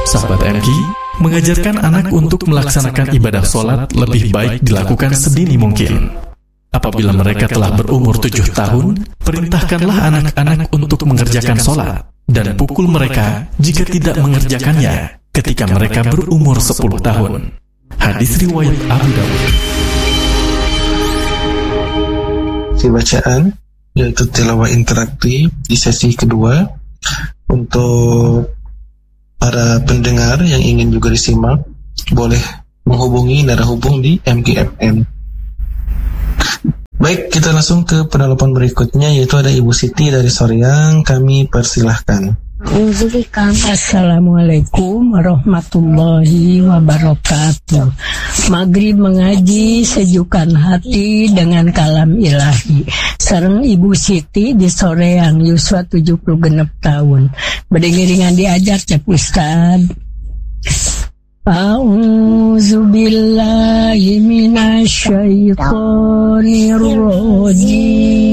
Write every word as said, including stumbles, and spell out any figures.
Sahabat M K, mengajarkan anak untuk melaksanakan ibadah sholat lebih baik dilakukan sedini mungkin. Apabila mereka telah berumur tujuh tahun, perintahkanlah anak-anak untuk mengerjakan sholat, dan pukul mereka jika tidak mengerjakannya ketika mereka berumur sepuluh tahun. Hadis riwayat Abu Dawud. Si bacaan, yaitu tilawah interaktif di sesi kedua. Untuk para pendengar yang ingin juga disimak, boleh menghubungi darah hubung di M K F M. Baik, kita langsung ke penelpon berikutnya, yaitu ada Ibu Siti dari Soreang. Kami persilahkan. Assalamualaikum warahmatullahi wabarakatuh. Maghrib mengaji sejukkan hati dengan kalam ilahi. Sareng Ibu Siti di Soreang, yuswa tujuh puluh genep tahun. Berdengeringan diajar cek Ustad. A'udzu billahi minasyaitonir rajim.